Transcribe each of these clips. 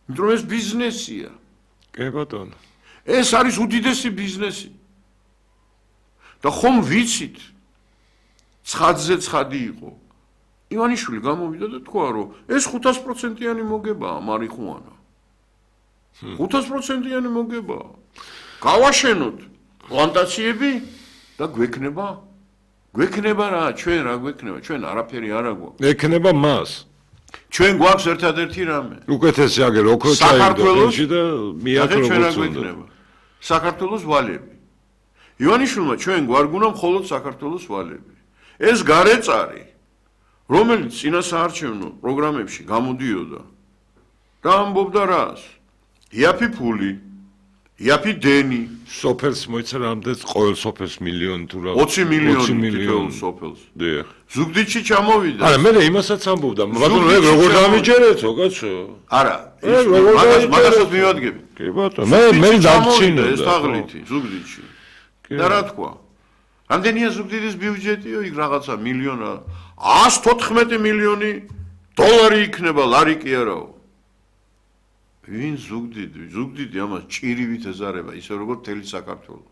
იმიტომ ეს ბიზნესია. კი ბატონო. ეს არის უდიდესი ბიზნესი. და ხომ ვიცით ცხადზე ცხადი იყო. ივანიშვილი გამოვიდა და თქვა, რომ ეს 500%-იანი მოგებაა მარიხუანა. 500%-იანი მოგებაა. გავაშენოთ პლანტაციები და გვექნება რა, ჩვენ რა გვექნება, ჩვენ არაფერი არ აგვაქვს. ექნება მას. ჩვენ გვაქვს ერთადერთი რამე. უკეთესი აგერ ოქროჩაი და მიაქრო გვექნება. საქართველოს ვალები. ივანიშვილმა ჩვენ გვარგუნა მხოლოდ საქართველოს ვალები. ეს გარეწარი, რომელიც წინა საარჩევნო პროგრამებში გამოდიოდა და ამბობდა რას? იაფი ფული, იაფი დენი, სოფელს მოიცა რამდენს ყოველ სოფელს მილიონი თუ რა 20 მილიონი თითოეულ სოფელს. დიახ. ზუგდიდში ჩამოვიდა. არა, მე იმასაც ამბობდა, ბატონო, როგორ დამიჯერეთო, კაცო? არა, მაგასაც მივადგები. კი ბატონო, მე დავწინო ეს თაღლითი ზუგდიდში. და რა თქვა? რამდენია ზუგდიდის ბიუჯეტიო, იქ რაღაცა მილიონა, 114 მილიონი დოლარი იქნება, ლარი კი არაო. ვინ ზუგდიდი ამას ჭირივით ეზარება, ისე როგორც მთელი საქართველო.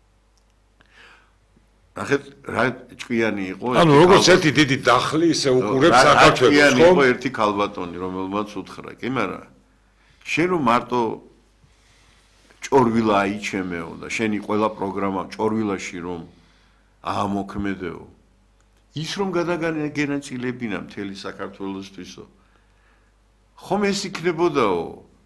ნახეთ, რა ჭკვიანი იყო. ანუ როგორც ერთი დიდი დახლი ისე უყურებს საქართველოს, ჭკვიანი იყო ერთი ქალბატონი, რომელმაც უთხრა, კი მაგრამ შენ რომ მარტო ჭორვილა აიჩემეო და შენი ყველა პროგრამა ჭორვილაში რომ აამოქმედეო. ის რომ გადაგენაწილებინა მთელი საქართველოსთვისო. ხომ ეს იქნებოდაო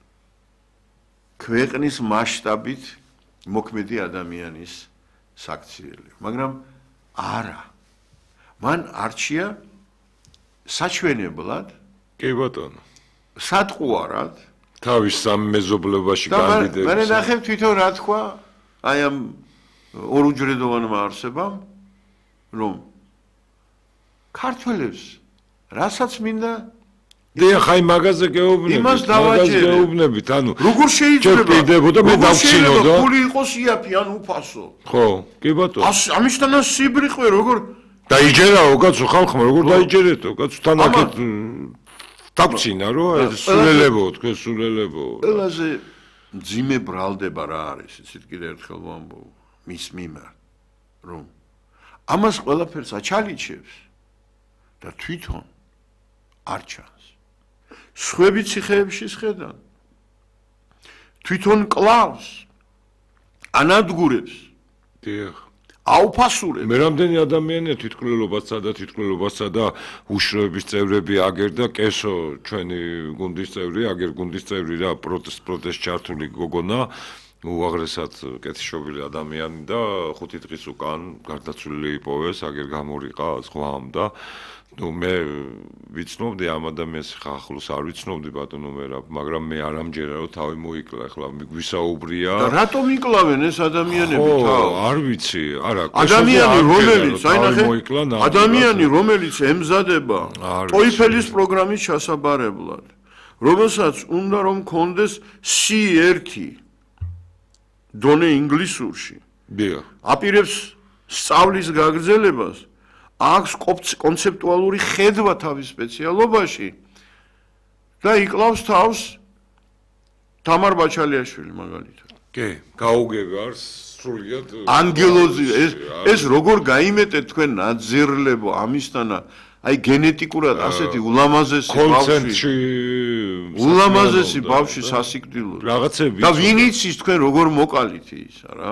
ქვეყნის მასშტაბით მოქმედი ადამიანის საქციელი. მაგრამ არა. მან არჩია საჩვენებლად, კი ბატონო. სატყუარად თავის სამეზობლობაში კანდიდატს. მე ნახებ თვითონ რა თქვა აი ამ ორუჯრედოვანმა არსებამ, რომ ქართველებს რასაც მინდა დიახ, აი მაგაზე გეუბნებით. იმას დავაჯერებ. ანუ როგორ შეიძლება კიდევ მე დავწინოდა. ფული იყოს იაფი ან უფასო. ხო, კი ბატონო. ამისთანაც სიბრიყვე როგორ დაიჯერაო კაცო ხალხმა, როგორ დაიჯერეთო კაცო თან აქეთ დავწინა რომ სულელებო, თქვენ სულელებო. ყველაზე ძიმე ბრალდება რა არის, იცით კიდე ერთხელ ვამბობ მის მიმართ, რომ ამას ყველაფერს აჩალიჩებს და თვითონ არ ჩანს. სხვები ციხეებში სხედან. თვითონ კლავს, ანადგურებს. დიახ. აუფასურებს. მე რამდენი ადამიანია თვითმკვლელობასა და უშროების წევრები აგერდა კესო ჩვენი გუნდის წევრი, აგერ გუნდის წევრი რა პროტესტ ჩართული გოგონა, უაღრესად კეთილშობილი ადამიანი და 5 დღის უკან გარდაცვლილი იპოვეს, აგერ გამორიყა ზღვამ და ნუ მე ვიცნობდი ამ ადამიანს ახლოს არ ვიცნობდი ბატონო მერაბ, მაგრამ მე არ ამჯერა რომ თავი მოიკლა, ახლა გვისაუბრია. და რატომ იკლავენ ეს ადამიანები თავს? არ ვიცი, არა, ადამიანი რომელიც ემზადება ტოიფელის პროგრამის ჩასაბარებლად, რომელსაც უნდა რომ კონდეს C1 დონე ინგლისურში. დიახ. აპირებს სწავლის გაგრძელებას. აქვს კონცეპტუალური ხედვა თავის სპეციალობაში და იკლავს თავს თამარ ბაჩალიაშვილი მაგალითად. კი, გაუგებარ სრულიად ანგელოზი ეს როგორ გაიმეტეთ თქვენ ნაძერლებო ამისთანა აი გენეტიკურად ასეთი ულამაზესი ბავშვი სასიკვდილო რაღაცები და ვინ იცის თქვენ როგორ მოკალით ისა რა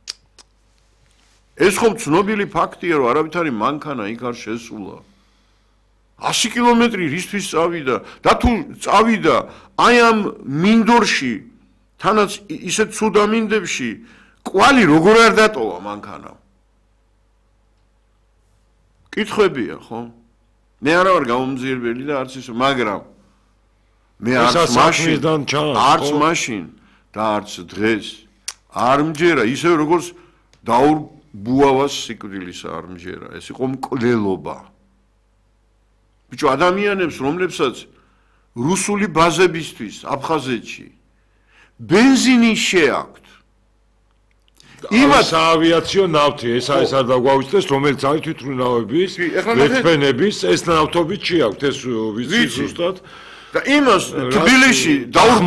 ეს ხომ ცნობილი ფაქტია რომ არავითარი მანქანა იქ არ შესულა 100 კილომეტრი რისთვის წავიდა და თუ წავიდა აი ამ მინდორში თანაც ისეთ ცუდ ამინდებში კვალი როგორ არ დატოვა მანქანა კითხვებია ხო მე არა ვარ გამომძიებელი და არც ისე მაგრამ მე არც მაშინ და არც დღეს არ მჯერა ისე როგორც ბუავას სიკვდილის არ მჯერა ეს იყო მკვლელობა ბიჭო ადამიანებს რომლებსაც რუსული ბაზებისთვის აფხაზეთში ბენზინი შეაქვთ იმას ავიაციო ნავთი ეს არ დაგვავიწყდეს რომელიც არის თვითმფრინავების ვერტმენების ეს ნავთობი შეაქვთ ეს ვიცი ზუსტად და იმას თბილისში